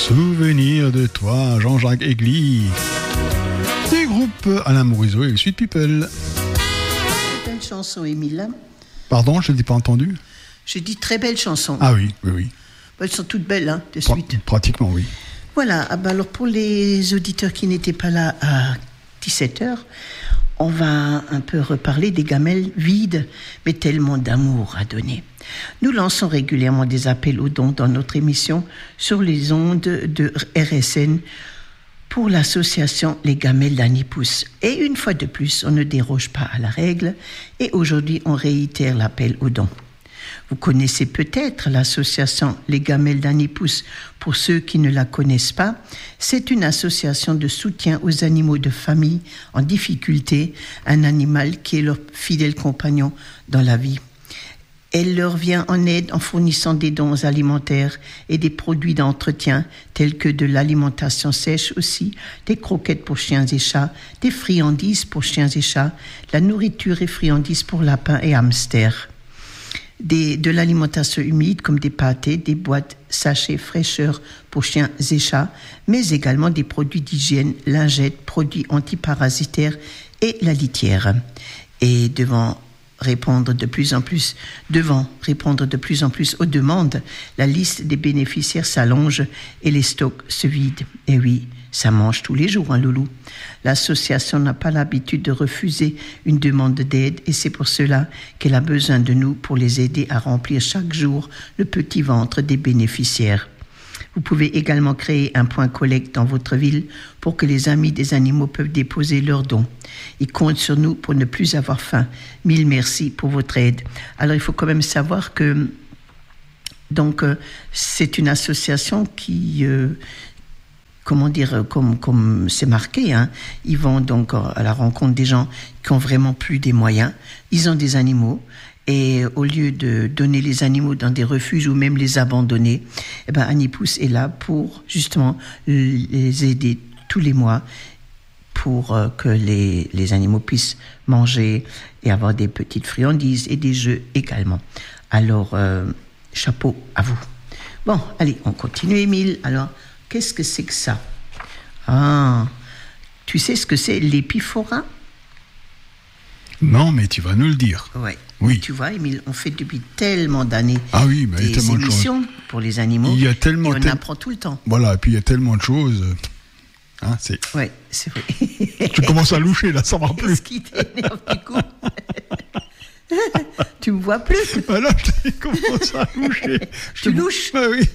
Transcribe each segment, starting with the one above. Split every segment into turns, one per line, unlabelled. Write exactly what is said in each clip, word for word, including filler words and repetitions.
Souvenir de toi, Jean-Jacques Egli. Du groupe Alain Mouriseau et Sweet People.
Très belle chanson, Émile.
Pardon, je ne l'ai pas entendu.
J'ai dit très belle chanson.
Ah oui, oui, oui.
Elles sont toutes belles, hein, de
Pra-
suite.
Pratiquement, oui.
Voilà, ah bah alors pour les auditeurs qui n'étaient pas là à dix-sept heures, on va un peu reparler des gamelles vides, mais tellement d'amour à donner. Nous lançons régulièrement des appels aux dons dans notre émission sur les ondes de R S N pour l'association Les Gamelles d'Anipous. Et une fois de plus, on ne déroge pas à la règle et aujourd'hui, on réitère l'appel aux dons. Vous connaissez peut-être l'association Les Gamelles d'Anipous. Pour ceux qui ne la connaissent pas, c'est une association de soutien aux animaux de famille en difficulté, un animal qui est leur fidèle compagnon dans la vie. Elle leur vient en aide en fournissant des dons alimentaires et des produits d'entretien tels que de l'alimentation sèche aussi, des croquettes pour chiens et chats, des friandises pour chiens et chats, la nourriture et friandises pour lapins et hamsters. Des, de l'alimentation humide comme des pâtés, des boîtes sachets fraîcheur pour chiens et chats, mais également des produits d'hygiène, lingettes, produits antiparasitaires et la litière. Et devant répondre de plus en plus, devant répondre de plus en plus aux demandes, la liste des bénéficiaires s'allonge et les stocks se vident. Et oui, ça mange tous les jours, un hein, loulou. L'association n'a pas l'habitude de refuser une demande d'aide et c'est pour cela qu'elle a besoin de nous pour les aider à remplir chaque jour le petit ventre des bénéficiaires. Vous pouvez également créer un point collecte dans votre ville pour que les amis des animaux peuvent déposer leurs dons. Ils comptent sur nous pour ne plus avoir faim. Mille merci pour votre aide. Alors, il faut quand même savoir que donc, euh, c'est une association qui... Euh, comment dire, comme, comme c'est marqué, hein, ils vont donc à la rencontre des gens qui ont vraiment plus des moyens. Ils ont des animaux et au lieu de donner les animaux dans des refuges ou même les abandonner, eh ben, Anipous est là pour justement les aider tous les mois pour euh, que les, les animaux puissent manger et avoir des petites friandises et des jeux également. Alors, euh, chapeau à vous. Bon, allez, on continue, Émile. Alors, qu'est-ce que c'est que ça? Ah, tu sais ce que c'est l'épiphora?
Non, mais tu vas nous le dire.
Ouais.
Oui.
Tu vois, Émile, on fait depuis tellement d'années
ah oui, mais
des
il y a tellement
émissions
de choses.
Pour les animaux.
Il y a tellement
et on
tel...
apprend tout le temps.
Voilà, et puis il y a tellement de choses. Hein, c'est...
Ouais, c'est vrai.
Tu commences à loucher, là, ça va plus.
Qu'est-ce qui t'énerve du coup? Tu me vois plus?
Ah là, je commence à loucher.
Tu louches?
Ah oui.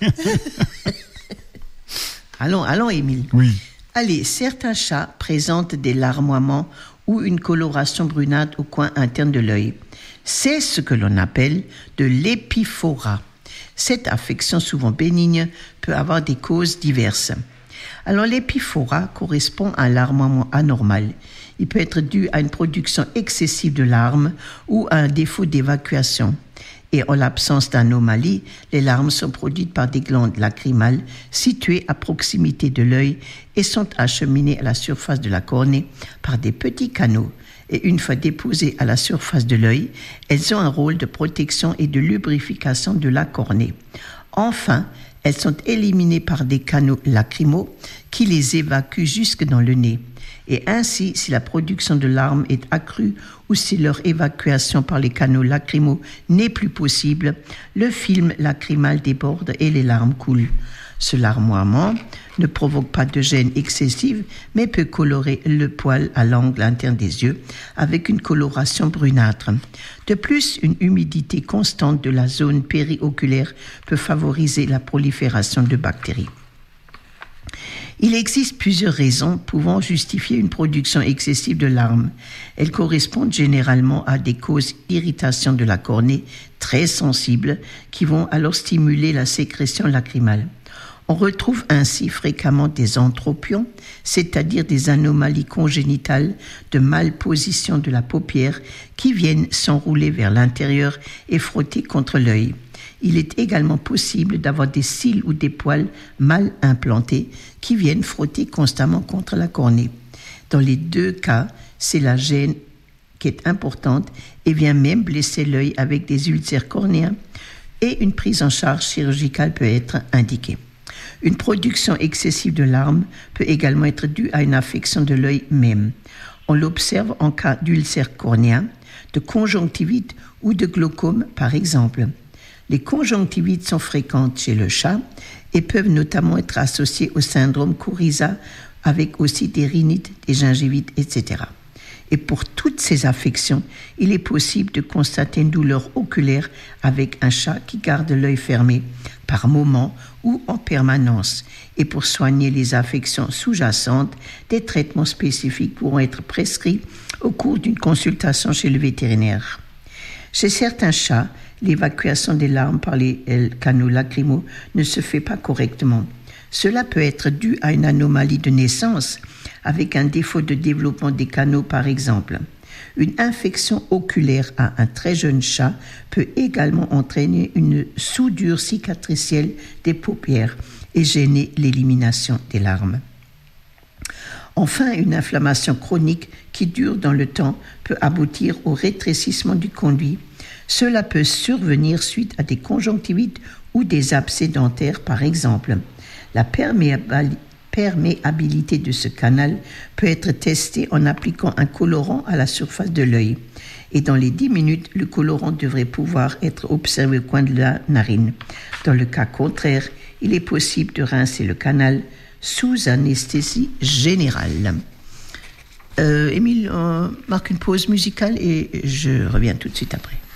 Allons, allons, Émile.
Oui.
Allez, certains chats présentent des larmoiements ou une coloration brunâtre au coin interne de l'œil. C'est ce que l'on appelle de l'épiphora. Cette affection souvent bénigne peut avoir des causes diverses. Alors l'épiphora correspond à un larmoiement anormal. Il peut être dû à une production excessive de larmes ou à un défaut d'évacuation. Et en l'absence d'anomalie, les larmes sont produites par des glandes lacrymales situées à proximité de l'œil et sont acheminées à la surface de la cornée par des petits canaux. Et une fois déposées à la surface de l'œil, elles ont un rôle de protection et de lubrification de la cornée. Enfin, elles sont éliminées par des canaux lacrymaux qui les évacuent jusque dans le nez. Et ainsi, si la production de larmes est accrue ou si leur évacuation par les canaux lacrymaux n'est plus possible, le film lacrymal déborde et les larmes coulent. Ce larmoiement ne provoque pas de gêne excessive, mais peut colorer le poil à l'angle interne des yeux avec une coloration brunâtre. De plus, une humidité constante de la zone périoculaire peut favoriser la prolifération de bactéries. Il existe plusieurs raisons pouvant justifier une production excessive de larmes. Elles correspondent généralement à des causes d'irritation de la cornée très sensibles qui vont alors stimuler la sécrétion lacrymale. On retrouve ainsi fréquemment des entropions, c'est-à-dire des anomalies congénitales de malposition de la paupière qui viennent s'enrouler vers l'intérieur et frotter contre l'œil. Il est également possible d'avoir des cils ou des poils mal implantés qui viennent frotter constamment contre la cornée. Dans les deux cas, c'est la gêne qui est importante et vient même blesser l'œil avec des ulcères cornéens et une prise en charge chirurgicale peut être indiquée. Une production excessive de larmes peut également être due à une affection de l'œil même. On l'observe en cas d'ulcère cornéen, de conjonctivite ou de glaucome par exemple. Les conjonctivites sont fréquentes chez le chat et peuvent notamment être associées au syndrome coryza avec aussi des rhinites, des gingivites, et cetera. Et pour toutes ces affections, il est possible de constater une douleur oculaire avec un chat qui garde l'œil fermé par moment ou en permanence. Et pour soigner les affections sous-jacentes, des traitements spécifiques pourront être prescrits au cours d'une consultation chez le vétérinaire. Chez certains chats, l'évacuation des larmes par les canaux lacrymaux ne se fait pas correctement. Cela peut être dû à une anomalie de naissance, avec un défaut de développement des canaux par exemple. Une infection oculaire à un très jeune chat peut également entraîner une soudure cicatricielle des paupières et gêner l'élimination des larmes. Enfin, une inflammation chronique qui dure dans le temps peut aboutir au rétrécissement du conduit. Cela peut survenir suite à des conjonctivites ou des abcès dentaires par exemple. La perméabilité de ce canal peut être testée en appliquant un colorant à la surface de l'œil. Et dans les dix minutes, le colorant devrait pouvoir être observé au coin de la narine. Dans le cas contraire, il est possible de rincer le canal sous anesthésie générale. Euh, Émile, on marque une pause musicale et je reviens tout de suite après.